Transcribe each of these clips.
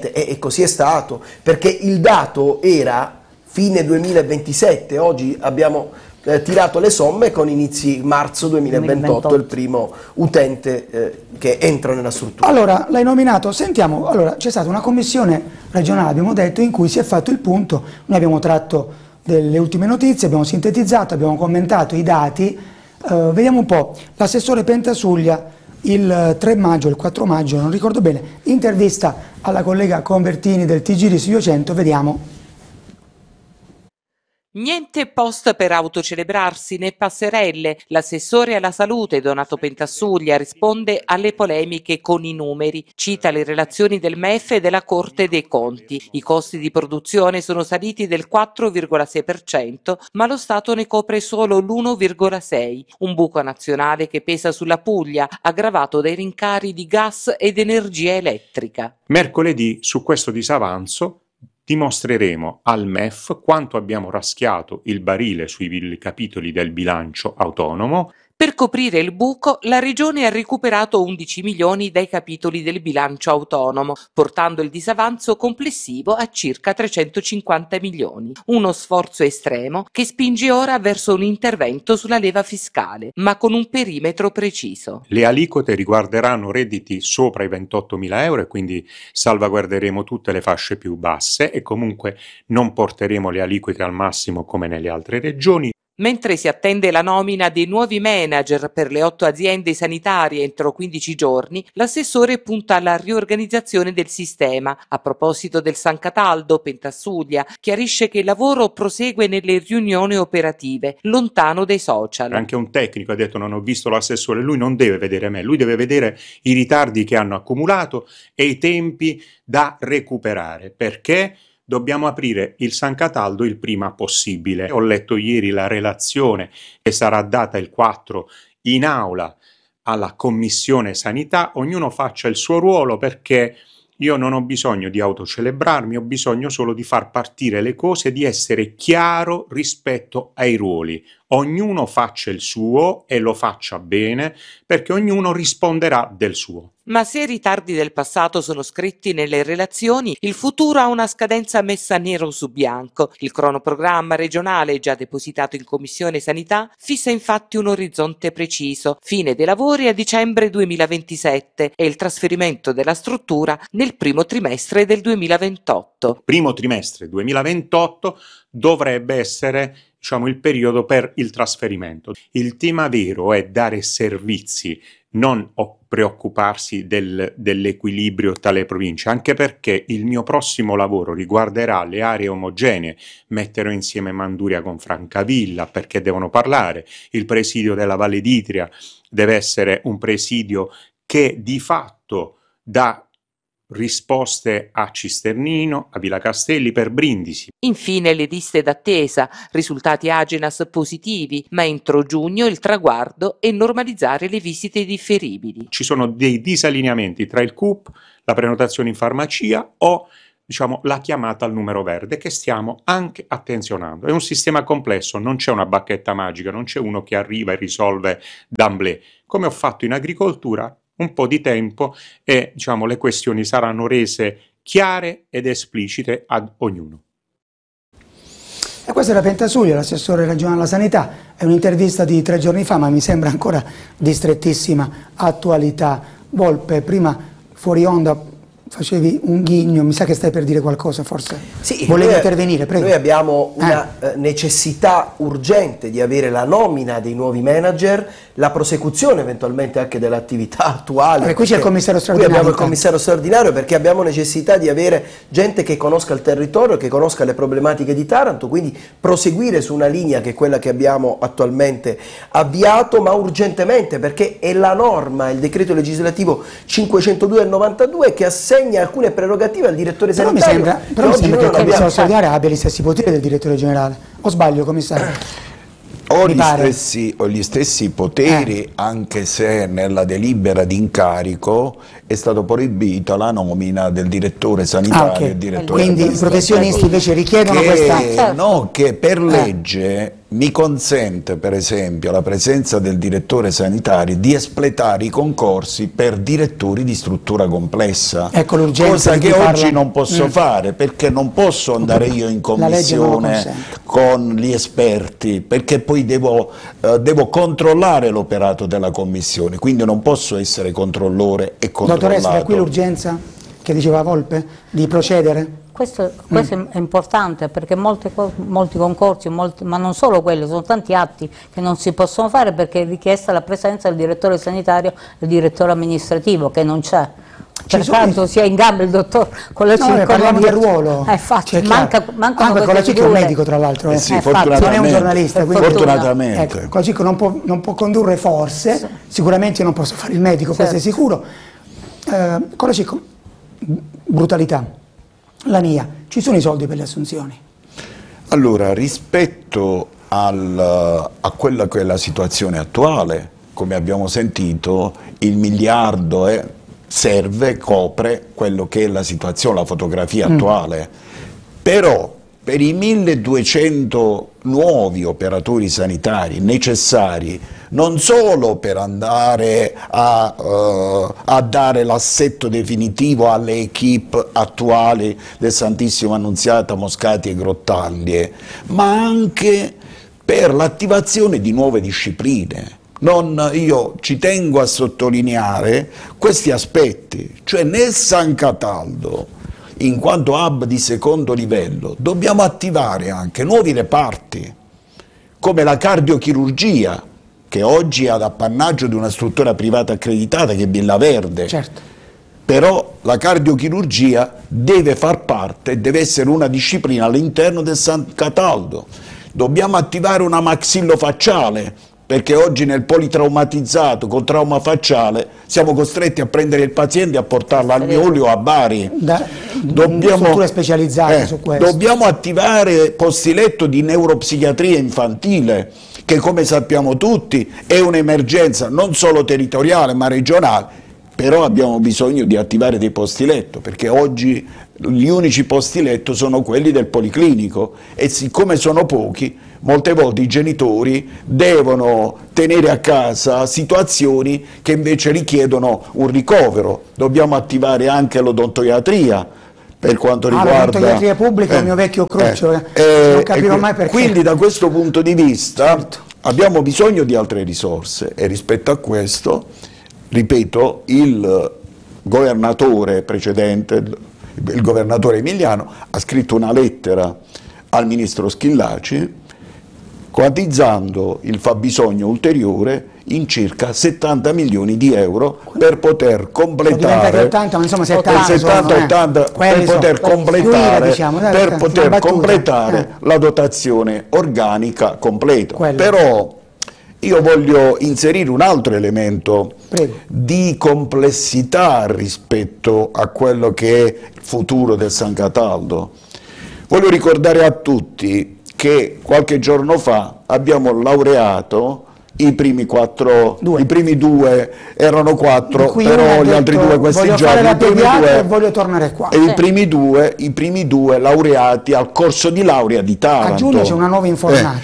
niente, e così è stato, perché il dato era fine 2027, oggi abbiamo tirato le somme con inizi marzo 2028, il primo utente che entra nella struttura. Allora, l'hai nominato, sentiamo, allora c'è stata una commissione regionale, abbiamo detto, in cui si è fatto il punto, noi abbiamo tratto delle ultime notizie, abbiamo sintetizzato, abbiamo commentato i dati, vediamo un po', l'assessore Pentasuglia il 3 maggio, il 4 maggio, non ricordo bene, intervista alla collega Convertini del TG di Studio 100, vediamo. Niente post per autocelebrarsi né passerelle. L'assessore alla salute Donato Pentasuglia risponde alle polemiche con i numeri. Cita le relazioni del MEF e della Corte dei Conti. I costi di produzione sono saliti del 4,6%, ma lo Stato ne copre solo l'1,6%. Un buco nazionale che pesa sulla Puglia, aggravato dai rincari di gas ed energia elettrica. Mercoledì, su questo disavanzo, dimostreremo al MEF quanto abbiamo raschiato il barile sui capitoli del bilancio autonomo. Per coprire il buco, la Regione ha recuperato 11 milioni dai capitoli del bilancio autonomo, portando il disavanzo complessivo a circa 350 milioni. Uno sforzo estremo che spinge ora verso un intervento sulla leva fiscale, ma con un perimetro preciso. Le aliquote riguarderanno redditi sopra i 28.000 euro e quindi salvaguarderemo tutte le fasce più basse e comunque non porteremo le aliquote al massimo come nelle altre regioni. Mentre si attende la nomina dei nuovi manager per le 8 aziende sanitarie entro 15 giorni, l'assessore punta alla riorganizzazione del sistema. A proposito del San Cataldo, Pentasuglia chiarisce che il lavoro prosegue nelle riunioni operative, lontano dai social. Anche un tecnico ha detto: non ho visto l'assessore, lui non deve vedere me, lui deve vedere i ritardi che hanno accumulato e i tempi da recuperare, perché dobbiamo aprire il San Cataldo il prima possibile. Ho letto ieri la relazione che sarà data il 4 in aula alla Commissione Sanità. Ognuno faccia il suo ruolo, perché io non ho bisogno di autocelebrarmi, ho bisogno solo di far partire le cose, di essere chiaro rispetto ai ruoli. Ognuno faccia il suo e lo faccia bene, perché ognuno risponderà del suo. Ma se i ritardi del passato sono scritti nelle relazioni, il futuro ha una scadenza messa nero su bianco. Il cronoprogramma regionale, già depositato in Commissione Sanità, fissa infatti un orizzonte preciso: fine dei lavori a dicembre 2027 e il trasferimento della struttura nel primo trimestre del 2028. Primo trimestre 2028 dovrebbe essere, il periodo per il trasferimento. Il tema vero è dare servizi, non preoccuparsi dell'equilibrio tra le province, anche perché il mio prossimo lavoro riguarderà le aree omogenee. Metterò insieme Manduria con Francavilla perché devono parlare. Il presidio della Valle d'Itria deve essere un presidio che di fatto dà risposte a Cisternino, a Villa Castelli, per Brindisi. Infine le liste d'attesa, risultati Agenas positivi, ma entro giugno il traguardo è normalizzare le visite differibili. Ci sono dei disallineamenti tra il CUP, la prenotazione in farmacia o la chiamata al numero verde, che stiamo anche attenzionando. È un sistema complesso, non c'è una bacchetta magica, non c'è uno che arriva e risolve d'emblée. Come ho fatto in agricoltura, un po' di tempo e le questioni saranno rese chiare ed esplicite ad ognuno. E questo era Pentasuglia, l'assessore regionale alla sanità. È un'intervista di 3 giorni fa, ma mi sembra ancora di strettissima attualità. Volpe, prima fuori onda facevi un ghigno, mi sa che stai per dire qualcosa, forse sì, volevi intervenire, prego. Noi abbiamo una necessità urgente di avere la nomina dei nuovi manager, la prosecuzione eventualmente anche dell'attività attuale. Qui c'è il commissario straordinario. Qui abbiamo il commissario straordinario, perché abbiamo necessità di avere gente che conosca il territorio, che conosca le problematiche di Taranto, quindi proseguire su una linea che è quella che abbiamo attualmente avviato, ma urgentemente, perché è la norma, il decreto legislativo 502 del 92 che assegna alcune prerogative al direttore sanitario. Però mi sembra che il commissario straordinario abbia gli stessi poteri del direttore generale. O sbaglio, commissario? Ho gli stessi poteri, anche se nella delibera di incarico è stato proibito la nomina del direttore sanitario. Quindi i professionisti invece richiedono questa... No, che per legge mi consente, per esempio, la presenza del direttore sanitario di espletare i concorsi per direttori di struttura complessa, ecco l'urgenza cosa che oggi non posso fare, perché non posso andare io in commissione con gli esperti, perché poi devo controllare l'operato della commissione, quindi non posso essere controllore e controllato. Dottoressa, da qui l'urgenza che diceva Volpe di procedere? Questo è importante, perché molti concorsi, ma non solo quelli, sono tanti atti che non si possono fare perché è richiesta la presenza del direttore sanitario e del direttore amministrativo, che non c'è. Pertanto sia in gamba il dottor Colacicco. No, parliamo del ruolo. Infatti, mancano anche Colacicco è un medico, tra l'altro. Sì, non è un giornalista. Fortunatamente. Ecco, Colacicco non può condurre forse, sì. Sicuramente non posso fare il medico, certo. Questo è sicuro. Colacicco, brutalità. La mia, ci sono i soldi per le assunzioni? Allora, rispetto a quella che è la situazione attuale, come abbiamo sentito, il miliardo serve, copre quello che è la situazione, la fotografia attuale, però per i 1200 nuovi operatori sanitari necessari, non solo per andare a dare l'assetto definitivo alle equip attuali del Santissimo Annunziata, Moscati e Grottaglie, ma anche per l'attivazione di nuove discipline. Io ci tengo a sottolineare questi aspetti, cioè nel San Cataldo, in quanto hub di secondo livello, dobbiamo attivare anche nuovi reparti, come la cardiochirurgia, che oggi è ad appannaggio di una struttura privata accreditata che è Villa Verde. Certo. Però la cardiochirurgia deve far parte, deve essere una disciplina all'interno del San Cataldo. Dobbiamo attivare una maxillofacciale, perché oggi nel politraumatizzato con trauma facciale siamo costretti a prendere il paziente e a portarlo al Miolio o a Bari. Strutture specializzate su questo. Dobbiamo attivare posti letto di neuropsichiatria infantile, che come sappiamo tutti è un'emergenza non solo territoriale ma regionale, però abbiamo bisogno di attivare dei posti letto, perché oggi gli unici posti letto sono quelli del policlinico e siccome sono pochi, molte volte i genitori devono tenere a casa situazioni che invece richiedono un ricovero. Dobbiamo attivare anche l'odontoiatria per quanto riguarda l'odontoiatria pubblica, il mio vecchio cruccio, non capirò mai perché. Quindi da questo punto di vista certo. Abbiamo bisogno di altre risorse e rispetto a questo, ripeto, il governatore precedente, il governatore Emiliano, ha scritto una lettera al ministro Schillaci quantizzando il fabbisogno ulteriore in circa 70 milioni di euro per poter completare 80, ma insomma 70, per poter completare la dotazione organica completa. Però io voglio inserire un altro elemento di complessità rispetto a quello che è il futuro del San Cataldo. Voglio ricordare a tutti che qualche giorno fa abbiamo laureato i primi due erano 4, però gli altri 2 questi giorni voglio tornare qua. E i primi due laureati al corso di laurea di Taranto. A giugno c'è una nuova informata.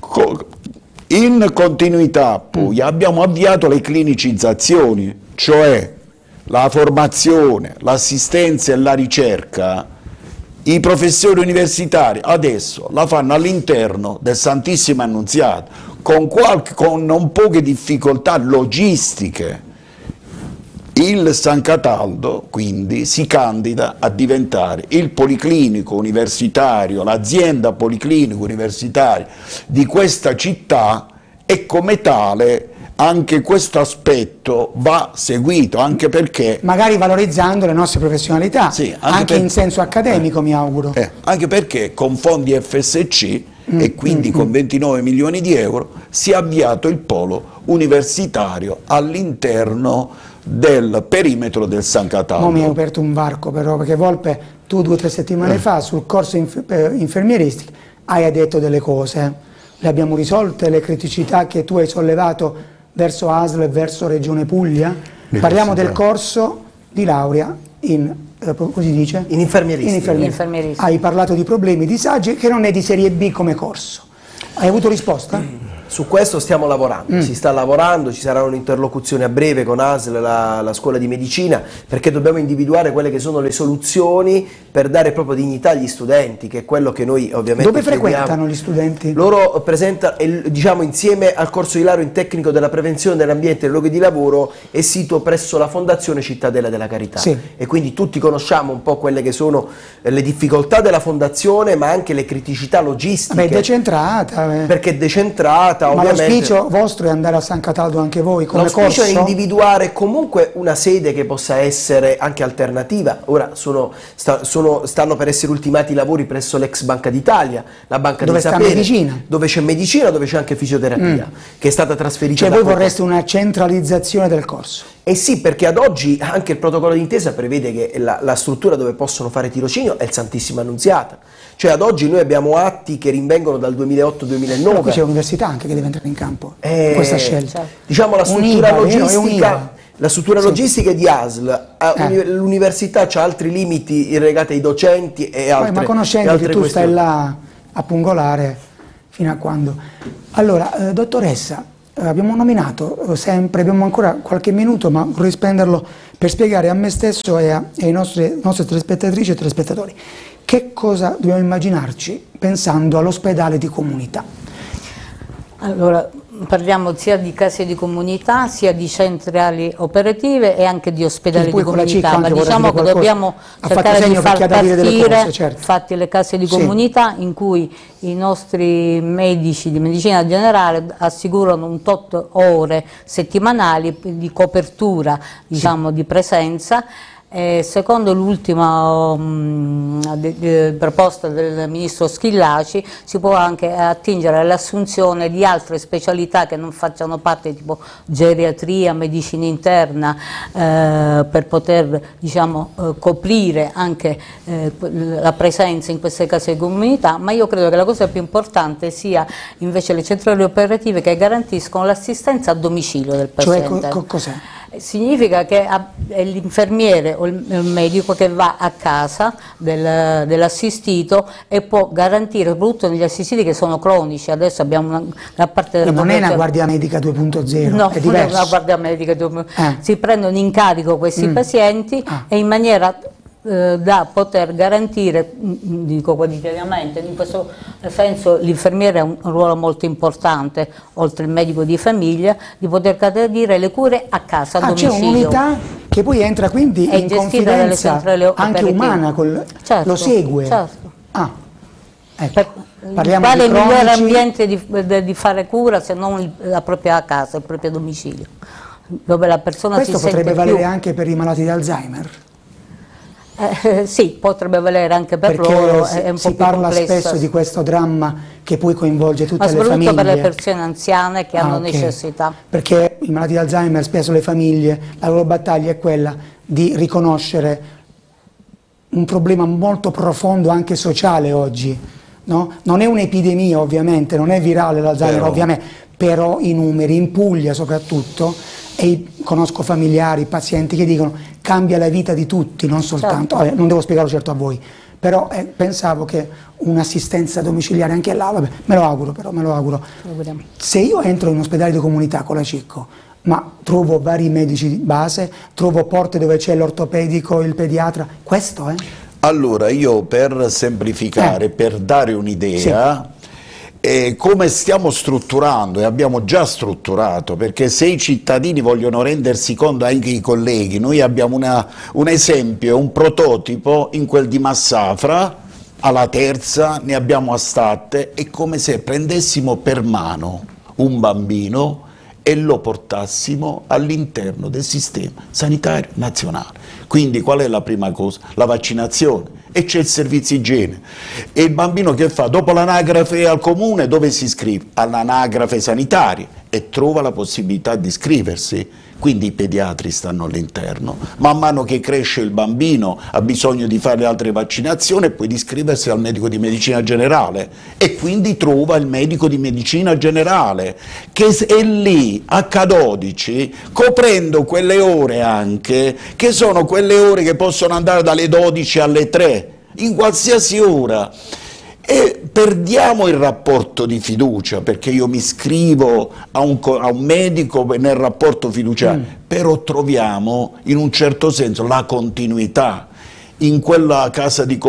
In continuità poi abbiamo avviato le clinicizzazioni, cioè la formazione, l'assistenza e la ricerca. I professori universitari adesso la fanno all'interno del Santissimo Annunziata, con non poche difficoltà logistiche. Il San Cataldo quindi si candida a diventare il policlinico universitario, l'azienda policlinico universitaria di questa città e come tale anche questo aspetto va seguito, anche perché magari valorizzando le nostre professionalità, sì, anche in senso accademico mi auguro. Anche perché con fondi FSC e quindi con 29 milioni di euro si è avviato il polo universitario all'interno del perimetro del San Cataldo. Mo mi hai aperto un varco però, perché Volpe, tu 2 o 3 settimane fa sul corso infermieristico hai detto delle cose, le abbiamo risolte le criticità che tu hai sollevato verso ASL e verso Regione Puglia. Parliamo del corso di laurea in così dice? In infermieristica. Hai parlato di problemi, disagi, che non è di serie B come corso. Hai avuto risposta? Su questo stiamo lavorando, si sta lavorando, ci sarà un'interlocuzione a breve con ASL, la scuola di medicina, perché dobbiamo individuare quelle che sono le soluzioni per dare proprio dignità agli studenti, che è quello che noi ovviamente Dove chiediamo. frequentano gli studenti? Loro presentano, diciamo, insieme al corso Ilario in tecnico della prevenzione dell'ambiente e dei luoghi di lavoro, è sito presso la Fondazione Cittadella della Carità. Sì. E quindi tutti conosciamo un po' quelle che sono le difficoltà della fondazione, ma anche le criticità logistiche. Vabbè, è decentrata. Perché è decentrata, Ma ovviamente. l'auspicio vostro è andare a San Cataldo anche voi come L'auspicio corso? è individuare comunque una sede che possa essere anche alternativa. Ora stanno per essere ultimati i lavori presso l'ex Banca d'Italia, la Banca Dove di sta Sapere, medicina? dove c'è medicina, dove c'è anche fisioterapia, che è stata trasferita Cioè da voi poco. vorreste una centralizzazione del corso? Eh sì, perché ad oggi anche il protocollo d'intesa prevede che la struttura dove possono fare tirocinio è il Santissima Annunziata. Cioè ad oggi noi abbiamo atti che rinvengono dal 202008-2009. Però qui c'è l'università anche che deve entrare in campo in questa scelta. Diciamo la struttura Un'IVA, vero? È un'IVA. logistica. La struttura Sì. logistica è di ASL, l'università ha altri limiti legati ai docenti e altre. Ma conoscendo che tu stai là a pungolare fino a quando? Allora, dottoressa, abbiamo nominato sempre, abbiamo ancora qualche minuto, ma vorrei spenderlo per spiegare a me stesso e ai nostre telespettatrici e telespettatori che cosa dobbiamo immaginarci pensando all'ospedale di comunità. Allora, parliamo sia di case di comunità, sia di centrali operative e anche di ospedali Poi di con la CIC comunità, ma anche diciamo che vorrei dire dobbiamo qualcosa. Ha cercare fatto di segno far perché ha da dire delle partire cose, certo. infatti le case di Sì. comunità in cui i nostri medici di medicina generale assicurano un tot ore settimanali di copertura, diciamo, di presenza. Secondo l'ultima proposta del ministro Schillaci si può anche attingere all'assunzione di altre specialità che non facciano parte, tipo geriatria, medicina interna, per poter, diciamo, coprire anche la presenza in queste case di comunità, ma io credo che la cosa più importante sia invece le centrali operative che garantiscono l'assistenza a domicilio del paziente. Cioè cos'è? Significa che è l'infermiere o il medico che va a casa dell'assistito e può garantire, soprattutto negli assistiti che sono cronici, adesso abbiamo una parte della non è una guardia medica 2.0, no, è diverso. non è una guardia medica 2.0, si prendono in carico questi pazienti e in maniera da poter garantire, dico quotidianamente, in questo senso l'infermiere ha un ruolo molto importante, oltre il medico di famiglia, di poter garantire le cure a casa, a domicilio. C'è un'unità che poi entra quindi in confidenza anche umana, certo, lo segue. Certo. Ecco. Parliamo Quale di cronici. migliore ambiente di fare cura se non la propria casa, il proprio domicilio, dove la persona Questo si sente potrebbe valere più. anche per i malati di Alzheimer? Sì, potrebbe valere anche per Perché loro, è un po' si più parla complessa. spesso di questo dramma che poi coinvolge tutte le famiglie. Ma soprattutto per le persone anziane che hanno ok. necessità. Perché i malati di Alzheimer, spesso le famiglie, la loro battaglia è quella di riconoscere un problema molto profondo anche sociale oggi, no? Non è un'epidemia ovviamente, non è virale l'Alzheimer ovviamente, però i numeri, in Puglia soprattutto, e conosco familiari, pazienti che dicono cambia la vita di tutti, non soltanto, certo. Non devo spiegarlo certo a voi, però pensavo che un'assistenza domiciliare anche là, vabbè, me lo auguro. Se io entro in un ospedale di comunità con la Cicco, ma trovo vari medici di base, trovo porte dove c'è l'ortopedico, il pediatra, questo è? Allora, io per semplificare, per dare un'idea, come stiamo strutturando e abbiamo già strutturato, perché se i cittadini vogliono rendersi conto, anche i colleghi, noi abbiamo un esempio, un prototipo in quel di Massafra, alla Terza, ne abbiamo a Statte, è come se prendessimo per mano un bambino e lo portassimo all'interno del sistema sanitario nazionale. Quindi qual è la prima cosa? La vaccinazione, e c'è il servizio igiene. E il bambino che fa? Dopo l'anagrafe al comune, dove si iscrive? All'anagrafe sanitaria, e trova la possibilità di iscriversi. Quindi i pediatri stanno all'interno. Man mano che cresce il bambino ha bisogno di fare altre vaccinazioni e poi di iscriversi al medico di medicina generale, e quindi trova il medico di medicina generale che è lì H12 coprendo quelle ore anche, che sono quelle ore che possono andare dalle 12 alle 3 in qualsiasi ora. e perdiamo il rapporto di fiducia, perché io mi iscrivo a un medico nel rapporto fiduciario, però troviamo in un certo senso la continuità in quella casa di